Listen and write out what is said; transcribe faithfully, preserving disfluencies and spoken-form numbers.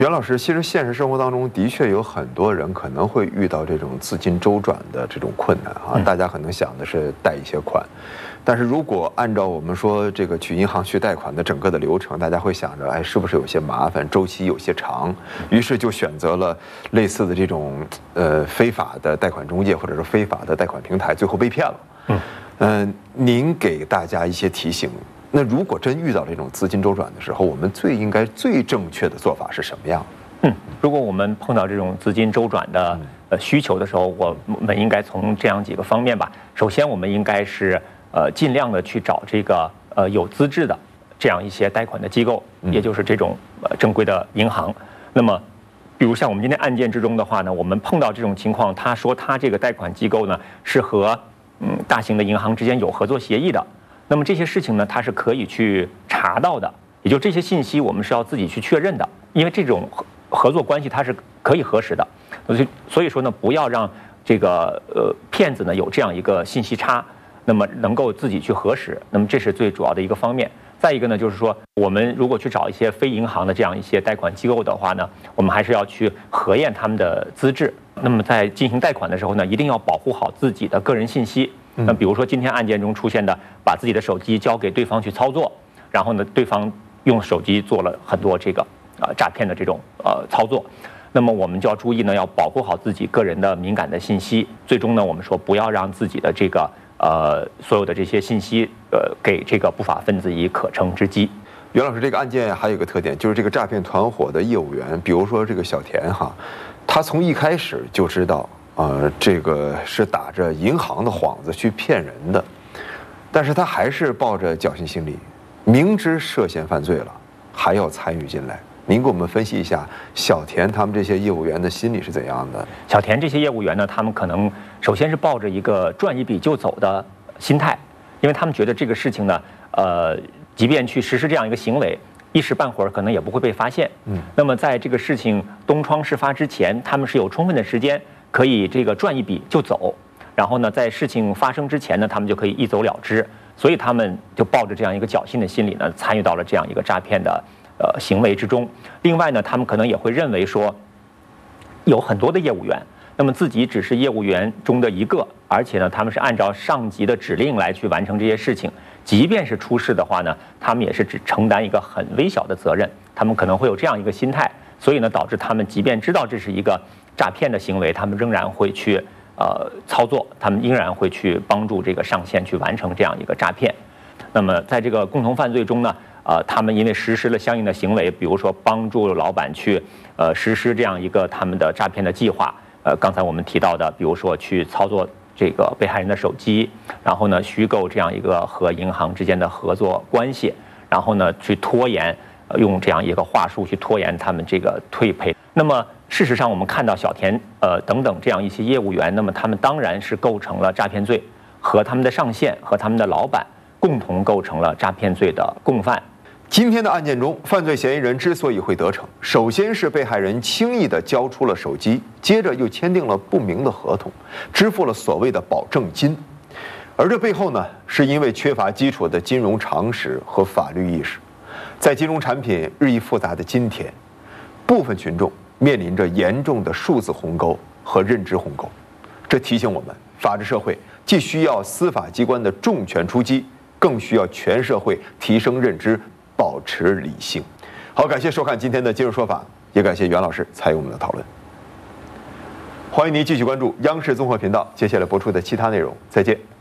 袁老师，其实现实生活当中的确有很多人可能会遇到这种资金周转的这种困难哈，大家可能想的是贷一些款，但是如果按照我们说这个去银行去贷款的整个的流程，大家会想着，哎，是不是有些麻烦，周期有些长，于是就选择了类似的这种呃非法的贷款中介或者是非法的贷款平台，最后被骗了。嗯，呃，您给大家一些提醒。那如果真遇到这种资金周转的时候，我们最应该最正确的做法是什么样？ 嗯，如果我们碰到这种资金周转的呃需求的时候，我们应该从这样几个方面吧。首先，我们应该是呃尽量的去找这个呃有资质的这样一些贷款的机构，也就是这种呃正规的银行。那么，比如像我们今天案件之中的话呢，我们碰到这种情况，他说他这个贷款机构呢是和嗯大型的银行之间有合作协议的。那么这些事情呢，它是可以去查到的，也就这些信息我们是要自己去确认的，因为这种合作关系它是可以核实的，所以所以说呢，不要让这个呃骗子呢有这样一个信息差，那么能够自己去核实，那么这是最主要的一个方面。再一个呢，就是说我们如果去找一些非银行的这样一些贷款机构的话呢，我们还是要去核验他们的资质。那么在进行贷款的时候呢，一定要保护好自己的个人信息。那比如说今天案件中出现的，把自己的手机交给对方去操作，然后呢，对方用手机做了很多这个呃诈骗的这种呃操作，那么我们就要注意呢，要保护好自己个人的敏感的信息。最终呢，我们说不要让自己的这个呃所有的这些信息呃给这个不法分子以可乘之机。 袁老师，这个案件还有一个特点，就是这个诈骗团伙的业务员，比如说这个小田哈，他从一开始就知道。呃，这个是打着银行的幌子去骗人的，但是他还是抱着侥幸心理，明知涉嫌犯罪了，还要参与进来。您给我们分析一下小田他们这些业务员的心理是怎样的？ 小田这些业务员呢，他们可能首先是抱着一个赚一笔就走的心态，因为他们觉得这个事情呢，呃，即便去实施这样一个行为，一时半会儿可能也不会被发现。嗯，那么在这个事情东窗事发之前，他们是有充分的时间。可以这个赚一笔就走，然后呢，在事情发生之前呢，他们就可以一走了之，所以他们就抱着这样一个侥幸的心理呢，参与到了这样一个诈骗的呃行为之中。另外呢，他们可能也会认为说，有很多的业务员，那么自己只是业务员中的一个，而且呢，他们是按照上级的指令来去完成这些事情，即便是出事的话呢，他们也是只承担一个很微小的责任，他们可能会有这样一个心态，所以呢，导致他们即便知道这是一个诈骗的行为，他们仍然会去呃操作，他们仍然会去帮助这个上线去完成这样一个诈骗。那么在这个共同犯罪中呢，呃，他们因为实施了相应的行为，比如说帮助老板去呃实施这样一个他们的诈骗的计划，呃，刚才我们提到的，比如说去操作这个被害人的手机，然后呢虚构这样一个和银行之间的合作关系，然后呢去拖延，呃、用这样一个话术去拖延他们这个退赔。那么事实上，我们看到小田呃等等这样一些业务员，那么他们当然是构成了诈骗罪，和他们的上线和他们的老板共同构成了诈骗罪的共犯。 今天的案件中，犯罪嫌疑人之所以会得逞，首先是被害人轻易地交出了手机，接着又签订了不明的合同，支付了所谓的保证金。而这背后呢，是因为缺乏基础的金融常识和法律意识。在金融产品日益复杂的今天，部分群众面临着严重的数字鸿沟和认知鸿沟，这提醒我们，法治社会既需要司法机关的重拳出击，更需要全社会提升认知，保持理性。好，感谢收看今天的今日说法，也感谢袁老师参与我们的讨论。欢迎您继续关注央视综合频道接下来播出的其他内容，再见。